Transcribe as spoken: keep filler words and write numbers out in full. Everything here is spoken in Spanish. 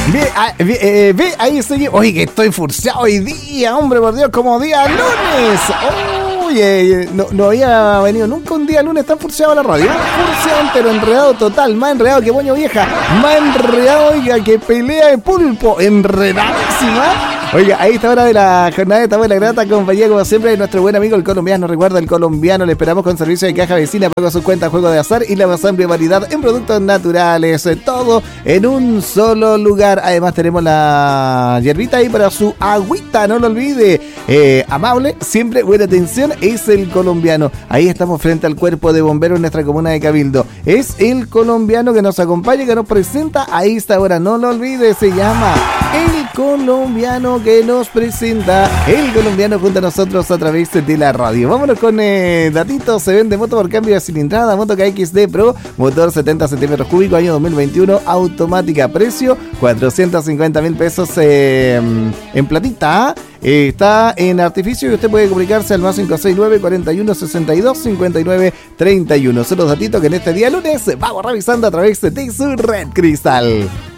Ve, a, ve, eh, ve ahí seguimos. Oye, que estoy furciado hoy día, hombre, por Dios, como día lunes. Oye, no, no había venido nunca un día lunes tan furciado a la radio. Furciado, pero enredado total. Más enredado que Poño Vieja. Más enredado, oiga, que pelea de pulpo. Enredadísima. Oiga, ahí está hora de la jornada, estamos en la grata compañía, como siempre, de nuestro buen amigo el colombiano. Recuerda, el colombiano, le esperamos con servicio de caja vecina, pago su cuenta, juego de azar y la más amplia variedad en productos naturales. Todo en un solo lugar. Además, tenemos la hierbita ahí para su agüita, no lo olvide. Eh, amable, siempre buena atención, es el colombiano. Ahí estamos frente al cuerpo de bomberos en nuestra comuna de Cabildo. Es el colombiano que nos acompaña, que nos presenta a esta hora, no lo olvide, se llama el colombiano que nos presenta, el colombiano junto a nosotros a través de la radio. Vámonos con eh, datitos. Se vende moto por cambio de cilindrada, moto K X D Pro, motor setenta centímetros cúbicos, año dos mil veintiuno, automática, precio cuatrocientos cincuenta mil pesos eh, en platita. Eh, está en artificio y usted puede comunicarse al más cinco seis nueve, cuarenta y uno, sesenta y dos, cincuenta y nueve, treinta y uno. Son los datitos que en este día lunes vamos revisando a través de su Red Cristal.